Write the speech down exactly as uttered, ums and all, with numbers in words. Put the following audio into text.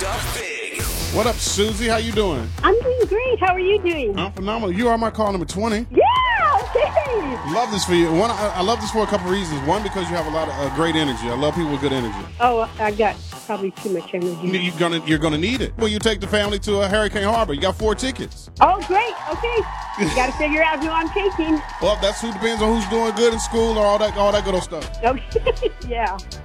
up big. What up, Susie? How you doing? I'm doing great. How are you doing? I'm phenomenal. You are my call number twenty. Yeah, okay. Love this for you. One, I, I love this for a couple reasons. One, because you have a lot of uh, great energy. I love people with good energy. Oh, I got probably too much energy. You, you're gonna you're gonna need it when you take the family to a Hurricane Harbor. You got four tickets. Oh, great. Okay. You got to figure out who I'm taking. Well, that's who depends on who's doing good in school or all that all that good old stuff. Okay. Yeah.